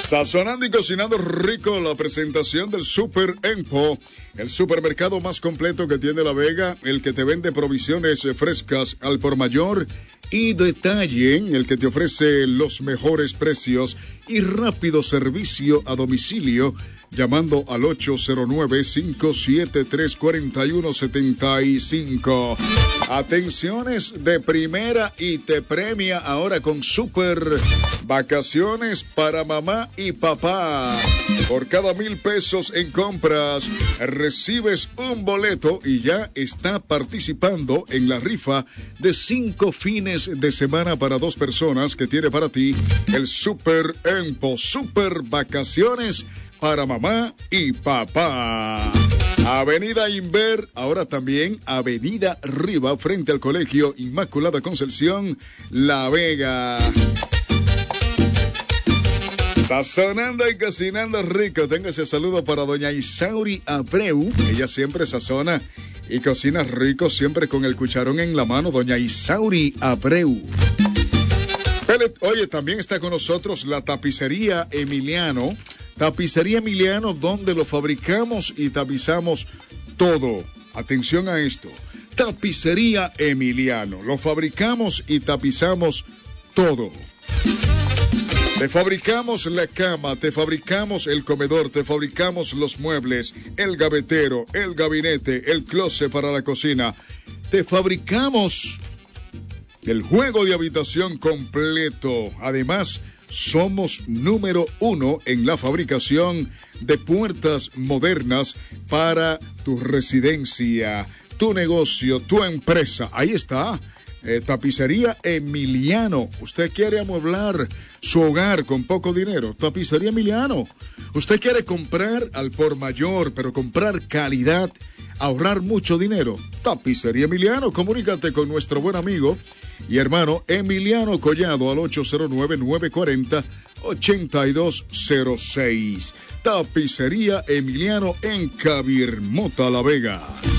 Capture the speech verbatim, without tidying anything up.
Sazonando y cocinando rico, la presentación del Super Empo, el supermercado más completo que tiene La Vega, el que te vende provisiones frescas al por mayor y detalle, el que te ofrece los mejores precios y rápido servicio a domicilio, llamando al ocho cero nueve, cinco siete tres, cuatro uno siete cinco. Atenciones de primera y te premia ahora con Super Vacaciones para mamá y papá. Por cada mil pesos en compras recibes un boleto y ya está participando en la rifa de cinco fines de semana para dos personas que tiene para ti el Super Empo, Super Vacaciones para mamá y papá. Avenida Inver, ahora también Avenida Riva, frente al Colegio Inmaculada Concepción, La Vega. Sazonando y cocinando rico. Tengo ese saludo para doña Isauri Abreu. Ella siempre sazona y cocina rico, siempre con el cucharón en la mano. Doña Isauri Abreu. Oye, también está con nosotros la tapicería Emiliano. Tapicería Emiliano, donde lo fabricamos y tapizamos todo. Atención a esto. Tapicería Emiliano. Lo fabricamos y tapizamos todo. Te fabricamos la cama, te fabricamos el comedor, te fabricamos los muebles, el gavetero, el gabinete, el closet para la cocina. Te fabricamos el juego de habitación completo. Además, somos número uno en la fabricación de puertas modernas para tu residencia, tu negocio, tu empresa. Ahí está. Eh, tapicería Emiliano. Usted quiere amueblar su hogar con poco dinero. Tapicería Emiliano. Usted quiere comprar al por mayor, pero comprar calidad, ahorrar mucho dinero. Tapicería Emiliano. Comunícate con nuestro buen amigo y hermano Emiliano Collado al ocho cero nueve, nueve cuatro cero, ocho dos cero seis. Tapicería Emiliano en Cabirmota, La Vega.